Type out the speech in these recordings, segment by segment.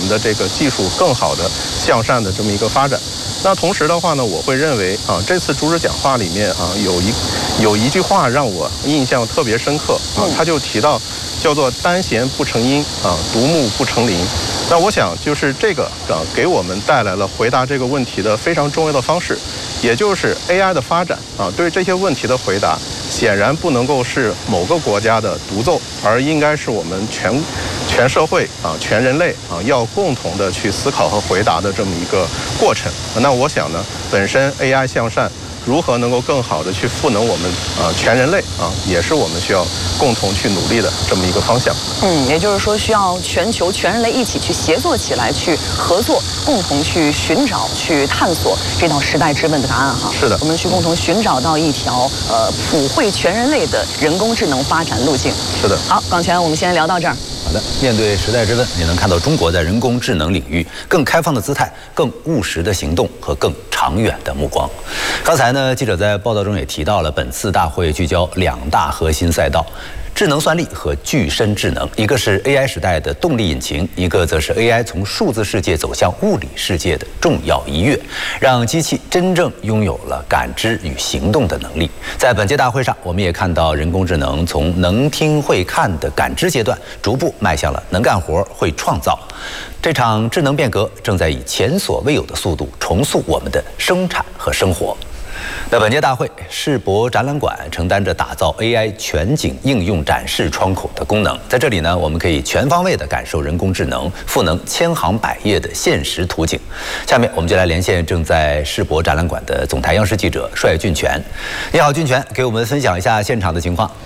们的这个技术更好的向善的这么一个发展。那同时的话呢，我会认为这次主旨讲话里面有一句话让我印象特别深刻他就提到叫做单弦不成音独木不成林。那我想就是这个给我们带来了回答这个问题的非常重要的方式，也就是 AI 的发展对这些问题的回答显然不能够是某个国家的独奏，而应该是我们全社会全人类要共同的去思考和回答的这么一个过程。那我想呢，本身 AI 向善如何能够更好的去赋能我们全人类也是我们需要共同去努力的这么一个方向。 也就是说需要全球全人类一起去协作起来，去合作，共同去寻找、去探索这道时代之问的答案哈。 是的， 我们去共同寻找到一条普惠全人类的人工智能发展路径。 是的。 好，广权，我们先聊到这儿。 好的，面对时代之问，你能看到中国在人工智能领域更开放的姿态、更务实的行动和更长远的目光。刚才呢，记者在报道中也提到了，本次大会聚焦2大核心赛道。智能算力和具身智能，一个是 AI 时代的动力引擎，一个则是 AI 从数字世界走向物理世界的重要一跃，让机器真正拥有了感知与行动的能力。在本届大会上，我们也看到人工智能从能听会看的感知阶段，逐步迈向了能干活会创造。这场智能变革正在以前所未有的速度重塑我们的生产和生活。那本届大会，世博展览馆承担着打造 AI 全景应用展示窗口的功能。在这里呢，我们可以全方位地感受人工智能赋能千行百业的现实图景。下面我们就来连线正在世博展览馆的总台央视记者帅俊全。你好，俊全，给我们分享一下现场的情况。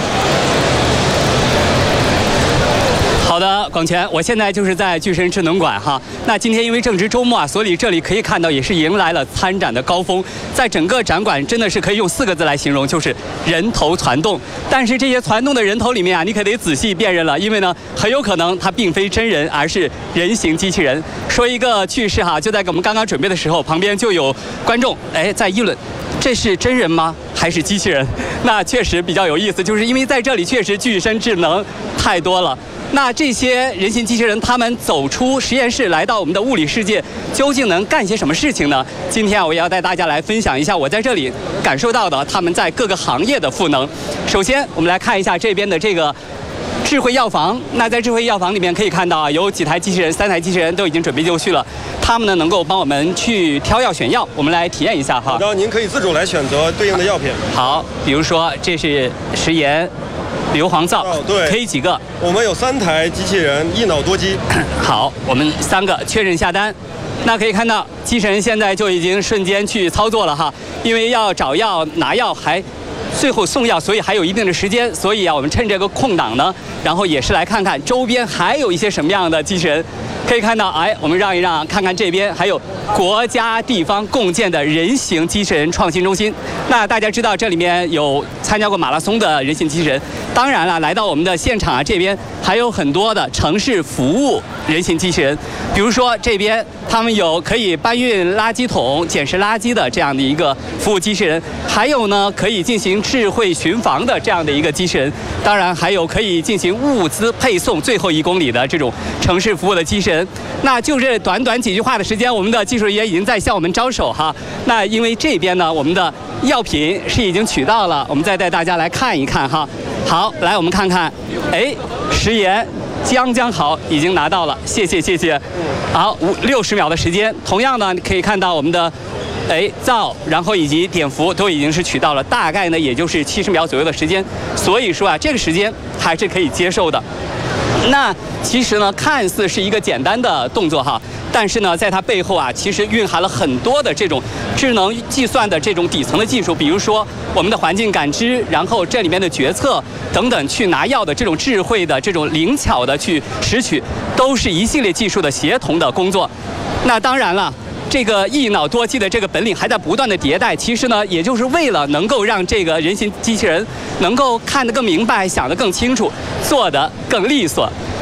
好的，广权，我现在就是在具身智能馆哈。那今天因为正值周末所以这里可以看到也是迎来了参展的高峰。在整个展馆真的是可以用4个字来形容，就是人头攒动。但是这些攒动的人头里面你可得仔细辨认了，因为呢很有可能它并非真人，而是人形机器人。说一个趣事哈，就在我们刚刚准备的时候，旁边就有观众在议论，这是真人吗？还是机器人？那确实比较有意思，就是因为在这里确实具身智能太多了。那这些人形机器人，他们走出实验室，来到我们的物理世界，究竟能干些什么事情呢？今天我也要带大家来分享一下我在这里感受到的他们在各个行业的赋能。首先，我们来看一下这边的这个智慧药房。那在智慧药房里面可以看到有几台机器人，3台机器人都已经准备就绪了。他们呢能够帮我们去挑药选药，我们来体验一下哈。 然后您可以自主来选择对应的药品。 好，比如说这是食盐、硫磺皂， 对， 可以几个？ 我们有3台机器人，一脑多机。 好，我们3个确认下单。那可以看到，机器人现在就已经瞬间去操作了哈，因为要找药、拿药还最后送药，所以还有一定的时间。所以我们趁这个空档呢，然后也是来看看周边还有一些什么样的机器人。可以看到，我们让一让，看看这边还有国家地方共建的人形机器人创新中心。那大家知道，这里面有参加过马拉松的人形机器人。当然了，来到我们的现场这边还有很多的城市服务人形机器人。比如说这边，他们有可以搬运垃圾桶、捡拾垃圾的这样的一个服务机器人，还有呢可以进行智慧巡防的这样的一个机器人。当然还有可以进行物资配送最后1公里的这种城市服务的机器人。那就这短短几句话的时间，我们的技术人员已经在向我们招手哈。那因为这边呢，我们的药品是已经取到了，我们再带大家来看一看哈。好，来我们看看，食盐将好，已经拿到了，谢谢。好，60秒的时间，同样呢可以看到我们的皂，然后以及碘伏都已经是取到了，大概呢也就是70秒左右的时间，所以说这个时间还是可以接受的。那其实呢，看似是一个简单的动作哈，但是呢，在它背后其实蕴含了很多的这种智能计算的这种底层的技术，比如说我们的环境感知，然后这里面的决策等等，去拿药的这种智慧的这种灵巧的去拾取，都是一系列技术的协同的工作。那当然了，这个一脑多机的这个本领还在不断的迭代，其实呢，也就是为了能够让这个人形机器人能够看得更明白、想得更清楚、做得更利索。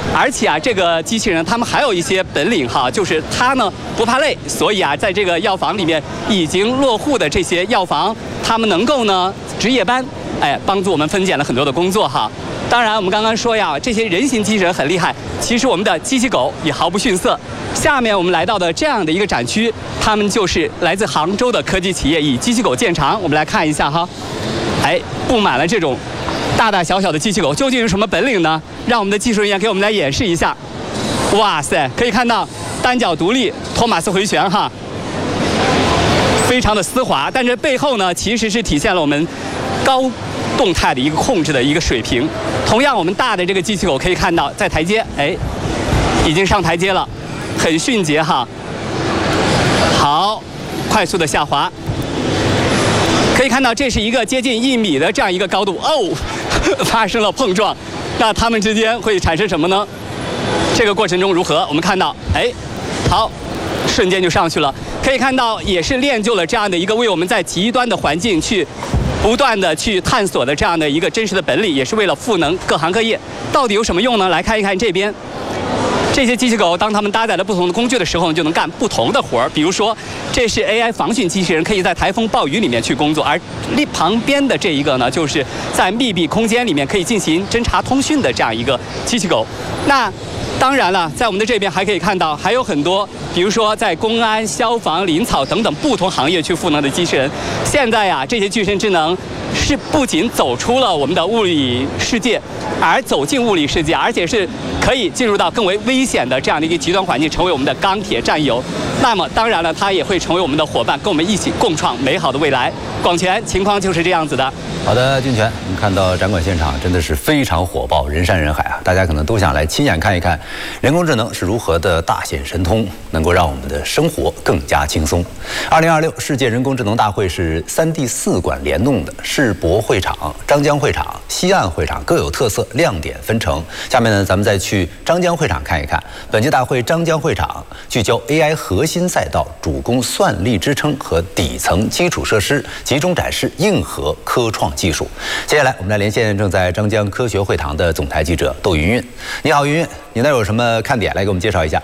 而且啊，这个机器人他们还有一些本领哈，就是它呢不怕累，所以啊，在这个药房里面已经落户的这些药房，他们能够呢值夜班，帮助我们分拣了很多的工作哈。当然，我们刚刚说呀，这些人形机器人很厉害，其实我们的机器狗也毫不逊色。下面我们来到的这样的一个展区，他们就是来自杭州的科技企业以机器狗见长。我们来看一下哈，布满了这种大大小小的机器狗，究竟有什么本领呢？让我们的技术人员给我们来演示一下。哇塞，可以看到单脚独立，托马斯回旋哈，非常的丝滑，但是背后呢，其实是体现了我们高动态的一个控制的一个水平。同样，我们大的这个机器狗可以看到，在台阶，已经上台阶了，很迅捷哈。好，快速的下滑。可以看到，这是一个接近1米的这样一个高度发生了碰撞，那它们之间会产生什么呢？这个过程中如何？我们看到，好，瞬间就上去了。可以看到，也是练就了这样的一个为我们在极端的环境去不断的去探索的这样的一个真实的本领，也是为了赋能各行各业。到底有什么用呢？来看一看这边。这些机器狗，当它们搭载了不同的工具的时候，就能干不同的活儿。比如说，这是 AI 防汛机器人，可以在台风暴雨里面去工作；而旁边的这一个呢，就是在密闭空间里面可以进行侦察通讯的这样一个机器狗。那当然了，在我们的这边还可以看到，还有很多，比如说在公安、消防、林草等等不同行业去赋能的机器人。现在呀，这些具身智能是不仅走出了我们的物理世界，而走进物理世界，而且是可以进入到更为危险的这样的一个极端环境，成为我们的钢铁战友。那么当然了，它也会成为我们的伙伴，跟我们一起共创美好的未来。广泉情况就是这样子的。 好的，俊全，我们看到展馆现场真的是非常火爆，人山人海啊！大家可能都想来亲眼看一看人工智能是如何的大显神通，能够让我们的生活更加轻松。2026世界人工智能大会是3地4馆联动的，世博会场、张江会场、西岸会场各有特色，亮点纷呈。下面呢，咱们再去张江会场看一看。本届大会张江会场聚焦 AI 核心赛道、主攻算力支撑和底层基础设施，集中展示硬核科创技术。接下来我们来连线正在张江科学会堂的总台记者窦云云。你好，云云，你那有什么看点来给我们介绍一下？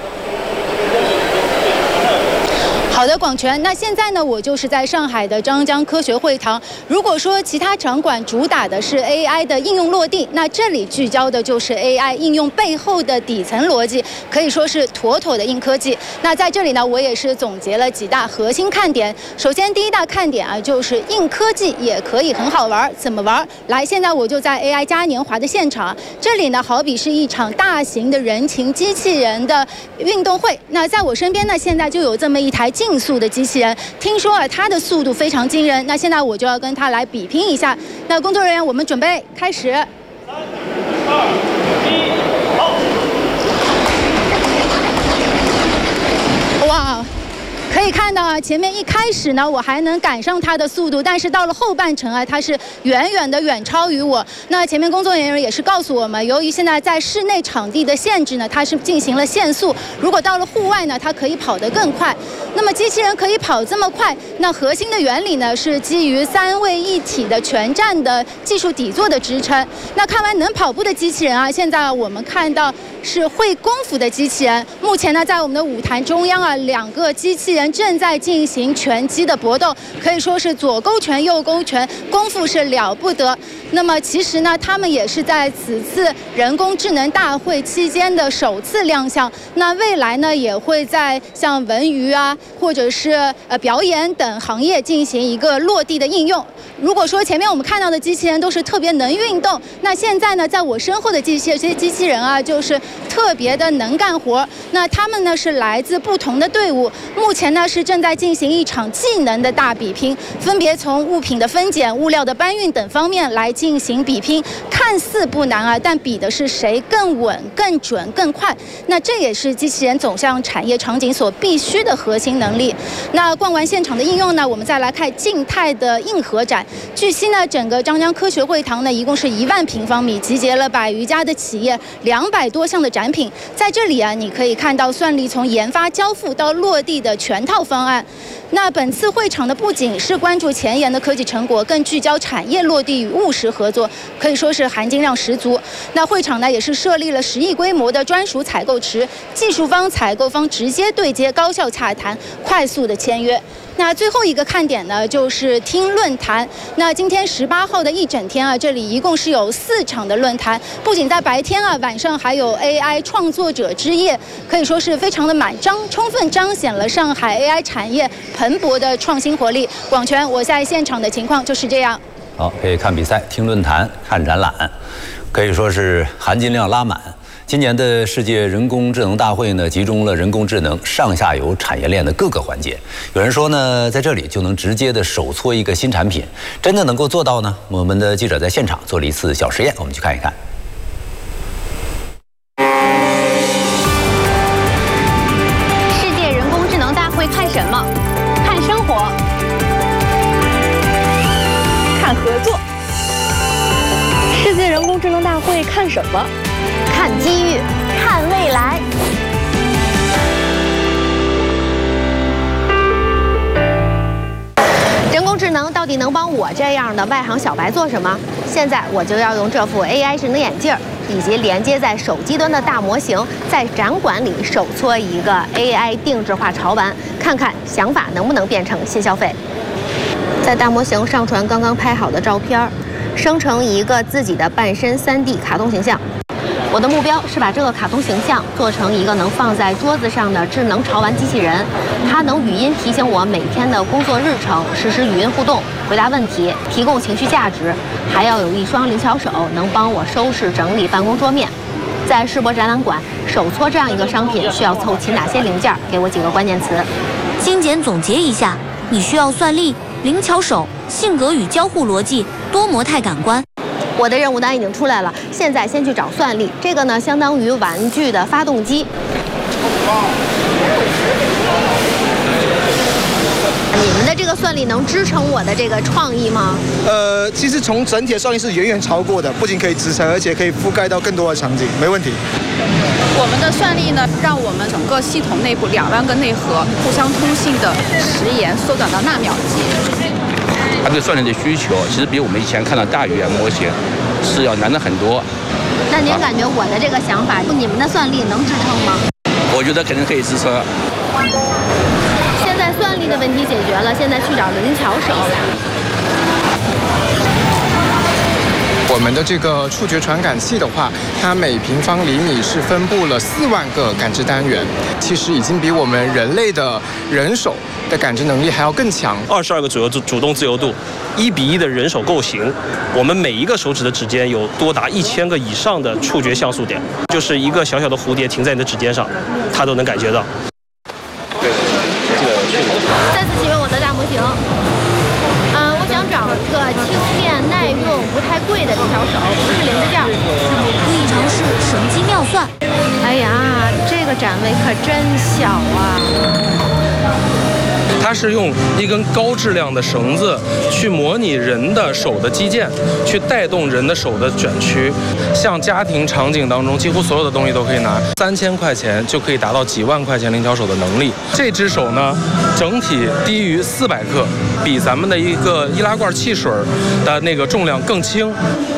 好的，广泉。那现在呢，我就是在上海的张江科学会堂。如果说其他场馆主打的是 AI 的应用落地，那这里聚焦的就是 AI 应用背后的底层逻辑，可以说是妥妥的硬科技。那在这里呢，我也是总结了几大核心看点。首先，第一大看点啊，就是硬科技也可以很好玩。怎么玩？来，现在我就在 AI 嘉年华的现场，这里呢，好比是一场大型的人形机器人的运动会。那在我身边呢，现在就有这么一台竞速的机器人，听说啊，它的速度非常惊人。那现在我就要跟它来比拼一下。那工作人员，我们准备开始。3、2、1，好！哇！可以看到啊，前面一开始呢，我还能赶上它的速度，但是到了后半程啊，它是远超于我。那前面工作人员也是告诉我们，由于现在在室内场地的限制呢，它是进行了限速。如果到了户外呢，它可以跑得更快。那么机器人可以跑这么快，那核心的原理呢，是基于3位一体的全站的技术底座的支撑。那看完能跑步的机器人啊，现在我们看到是会功夫的机器人。目前呢，在我们的舞台中央啊，2个机器人正在进行拳击的搏斗，可以说是左勾拳右勾拳，功夫是了不得。那么其实呢，他们也是在此次人工智能大会期间的首次亮相。那未来呢，也会在像文娱啊，或者是表演等行业进行一个落地的应用。如果说前面我们看到的机器人都是特别能运动，那现在呢，在我身后的这些机器人啊，就是特别的能干活。那他们呢是来自不同的队伍，目前呢是正在进行一场技能的大比拼，分别从物品的分拣、物料的搬运等方面来进行比拼。看似不难啊，但比的是谁更稳、更准、更快。那这也是机器人走向产业场景所必须的核心能力。那逛完现场的应用呢，我们再来看静态的硬核展。据悉呢，整个张江科学会堂呢，一共是1万平方米，集结了100余家的企业，200多项的展品。在这里啊，你可以看到算力从研发、交付到落地的全套方案。 那本次会场呢，不仅是关注前沿的科技成果，更聚焦产业落地与务实合作，可以说是含金量十足。那会场呢，也是设立了10亿规模的专属采购池，技术方、采购方直接对接，高效洽谈，快速的签约。那最后一个看点呢，就是听论坛。那今天18号的一整天啊，这里一共是有4场的论坛，不仅在白天啊，晚上还有 AI 创作者之夜，可以说是非常的满张，充分彰显了上海 AI 产业蓬勃的创新活力。广泉，我在现场的情况就是这样。 好，可以看比赛、听论坛、看展览，可以说是含金量拉满。今年的世界人工智能大会呢，集中了人工智能上下游产业链的各个环节。有人说呢，在这里就能直接的手搓一个新产品，真的能够做到呢？我们的记者在现场做了一次小实验，我们去看一看。 世界人工智能大会看什么？看生活，看合作。世界人工智能大会看什么？看机遇，看未来。人工智能到底能帮我这样的外行小白做什么？现在我就要用这副 AI 智能眼镜以及连接在手机端的大模型，在展馆里手搓一个 AI 定制化潮玩，看看想法能不能变成新消费。在大模型上传刚刚拍好的照片，生成一个自己的半身3D 卡通形象。我的目标是把这个卡通形象做成一个能放在桌子上的智能潮玩机器人，它能语音提醒我每天的工作日程，实时语音互动，回答问题，提供情绪价值，还要有一双灵巧手，能帮我收拾整理办公桌面。在世博展览馆，手搓这样一个商品需要凑齐哪些零件？给我几个关键词。 精简总结一下，你需要算力、灵巧手、性格与交互逻辑、多模态感官。 我的任务单已经出来了，现在先去找算力。这个呢，相当于玩具的发动机。你们的这个算力能支撑我的这个创意吗？ 其实从整体的算力是远远超过的，不仅可以支撑，而且可以覆盖到更多的场景，没问题。 我们的算力呢，让我们整个系统内部2万个内核互相通信的时延缩短到纳秒级。 它对算力的需求，其实比我们以前看到大语言模型是要难的很多。 那您感觉我的这个想法，你们的算力能支撑吗？ 我觉得肯定可以支撑。 现在算力的问题解决了，现在去找灵巧手。 我们的这个触觉传感器的话，它每平方厘米是分布了4万个感知单元，其实已经比我们人类的人手的感知能力还要更强。 22个左右主动自由度，1:1的人手构型，我们每一个手指的指尖有多达1000个以上的触觉像素点，就是一个小小的蝴蝶停在你的指尖上，它都能感觉到。 再次启用我的大模型。我想找一个轻便耐用、不太贵的灵巧手，不是零部件。 可以尝试神机妙算。 哎呀，这个展位可真小啊！ 它是用一根高质量的绳子去模拟人的手的肌腱，去带动人的手的卷曲。像家庭场景当中，几乎所有的东西都可以拿，3000块钱就可以达到几万块钱灵巧手的能力。这只手呢，整体低于400克，比咱们的一个易拉罐汽水的那个重量更轻。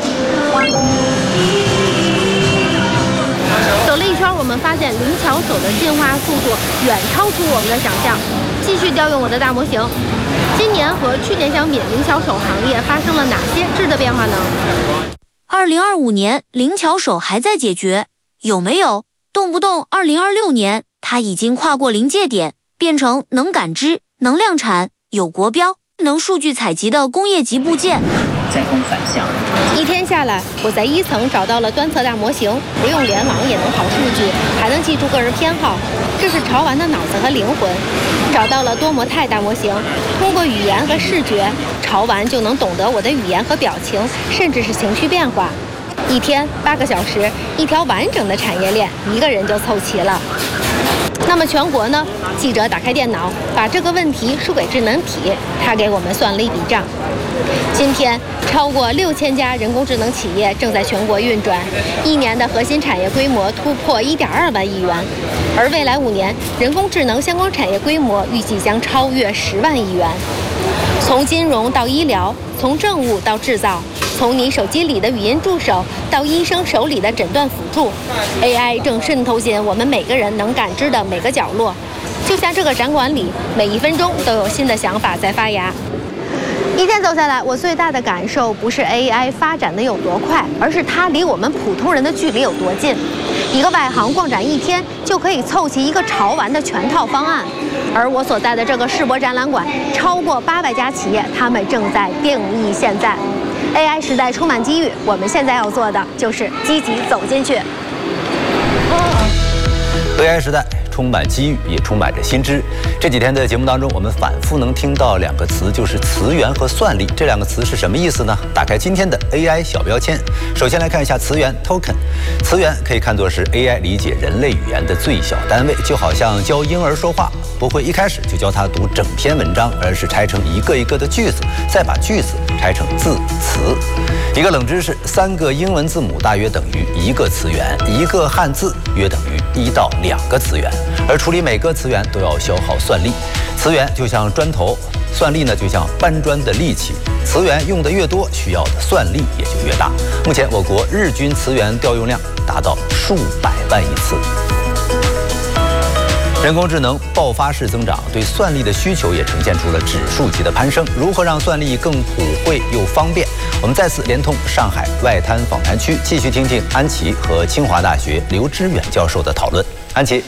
走了一圈，我们发现灵巧手的进化速度远超出我们的想象。继续调用我的大模型。今年和去年相比，灵巧手行业发生了哪些质的变化呢 ？2025年，灵巧手还在解决，有没有？动不动2026年，它已经跨过临界点，变成能感知、能量产、有国标、能数据采集的工业级部件。 再风反向。一天下来，我在1层找到了端侧大模型，不用联网也能跑数据，还能记住个人偏好，这是潮玩的脑子和灵魂。找到了多模态大模型，通过语言和视觉，潮玩就能懂得我的语言和表情，甚至是情绪变化。一天8个小时，一条完整的产业链，一个人就凑齐了。那么全国呢？记者打开电脑，把这个问题输给智能体，他给我们算了一笔账。今天，超过6000家人工智能企业正在全国运转，1年的核心产业规模突破1.2万亿元。 而未来5年，人工智能相关产业规模预计将超越10万亿元。从金融到医疗，从政务到制造，从你手机里的语音助手到医生手里的诊断辅助 ，AI 正渗透进我们每个人能感知的每个角落。就像这个展馆里，每1分钟都有新的想法在发芽。一天走下来，我最大的感受不是 AI 发展的有多快，而是它离我们普通人的距离有多近。一个外行逛展1天就可以凑齐一个潮玩的全套方案，而我所在的这个世博展览馆，超过800家企业，他们正在定义现在。AI 时代充满机遇，我们现在要做的就是积极走进去。 AI 时代充满机遇，也充满着新知。这几天的节目当中，我们反复能听到2个词，就是词源和算力。这2个词是什么意思呢？打开今天的 AI 小标签，首先来看一下词源 token。词源可以看作是 AI 理解人类语言的最小单位，就好像教婴儿说话，不会一开始就教他读整篇文章，而是拆成一个一个的句子，再把句子拆成字词。一个冷知识：3个英文字母大约等于1个词源，1个汉字约等于1到2个词源。而处理每个词源都要消耗算力，词源就像砖头，算力呢就像搬砖的力气。词源用的越多，需要的算力也就越大。目前我国日均词源调用量达到数百万亿次。人工智能爆发式增长，对算力的需求也呈现出了指数级的攀升。如何让算力更普惠又方便？我们再次连通上海外滩访谈区，继续听听安琪和清华大学刘知远教授的讨论。安琪。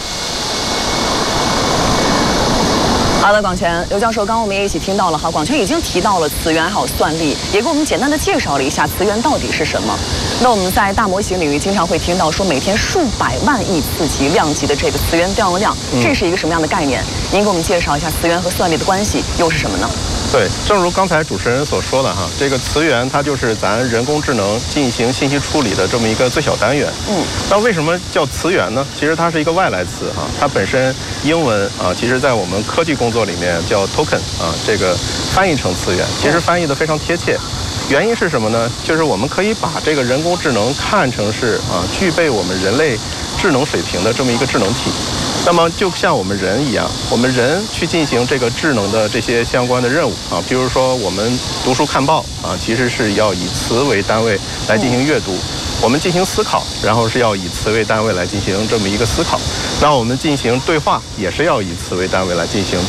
好的，广泉，刘教授，刚刚我们也一起听到了哈，广泉已经提到了词源还有算力，也给我们简单的介绍了一下词源到底是什么。那我们在大模型领域经常会听到说每天数百万亿次级量级的这个词源调用量，这是一个什么样的概念？您给我们介绍一下词源和算力的关系又是什么呢？ 对，正如刚才主持人所说的哈，这个词源它就是咱人工智能进行信息处理的这么一个最小单元。那为什么叫词源呢？其实它是一个外来词哈，它本身英文啊，其实在我们科技工作里面叫 token 啊，这个翻译成词源，其实翻译的非常贴切。原因是什么呢？就是我们可以把这个人工智能看成是具备我们人类智能水平的这么一个智能体。那么就像我们人一样，我们人去进行这个智能的这些相关的任务啊，比如说我们读书看报啊，其实是要以词为单位来进行阅读。我们进行思考，然后是要以词为单位来进行这么一个思考。那我们进行对话，也是要以词为单位来进行